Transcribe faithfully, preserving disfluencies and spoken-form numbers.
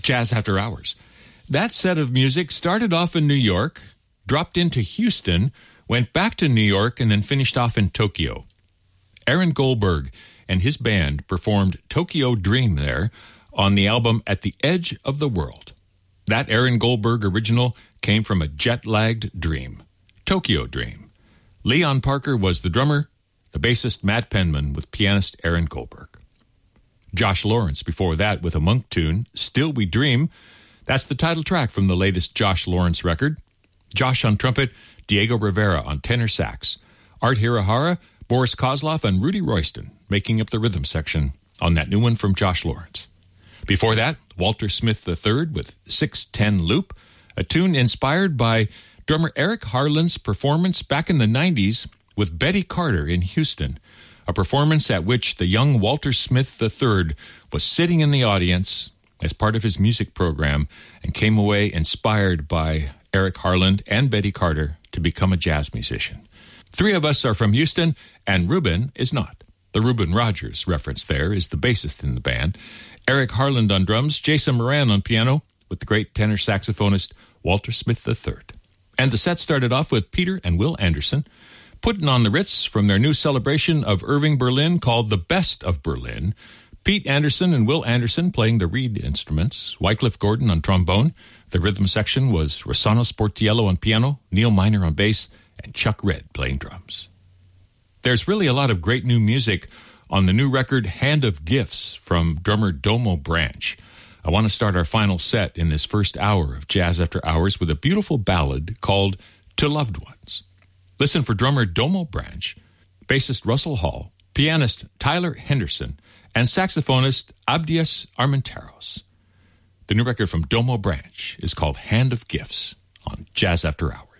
Jazz After Hours. That set of music started off in New York, dropped into Houston, went back to New York, and then finished off in Tokyo. Aaron Goldberg and his band performed Tokyo Dream there on the album At the Edge of the World. That Aaron Goldberg original came from a jet-lagged dream, Tokyo Dream. Leon Parker was the drummer, the bassist Matt Penman with pianist Aaron Goldberg. Josh Lawrence before that with a Monk tune, Still We Dream. That's the title track from the latest Josh Lawrence record. Josh on trumpet, Diego Rivera on tenor sax, Art Hirahara, Boris Kozlov, and Rudy Royston making up the rhythm section on that new one from Josh Lawrence. Before that, Walter Smith the third with six ten Loop, a tune inspired by drummer Eric Harland's performance back in the nineties with Betty Carter in Houston, a performance at which the young Walter Smith the third was sitting in the audience as part of his music program and came away inspired by Eric Harland and Betty Carter to become a jazz musician. Three of us are from Houston, and Reuben is not. The Reuben Rogers reference there is the bassist in the band. Eric Harland on drums, Jason Moran on piano, with the great tenor saxophonist Walter Smith the third. And the set started off with Peter and Will Anderson putting on the Ritz from their new celebration of Irving Berlin called The Best of Berlin. Pete Anderson and Will Anderson playing the reed instruments, Wycliffe Gordon on trombone. The rhythm section was Rossano Sportiello on piano, Neil Miner on bass, and Chuck Red playing drums. There's really a lot of great new music on the new record Hand of Gifts from drummer Domo Branch. I want to start our final set in this first hour of Jazz After Hours with a beautiful ballad called To Loved Ones. Listen for drummer Domo Branch, bassist Russell Hall, pianist Tyler Henderson, and saxophonist Abdias Armenteros. The new record from Domo Branch is called Hand of Gifts on Jazz After Hours.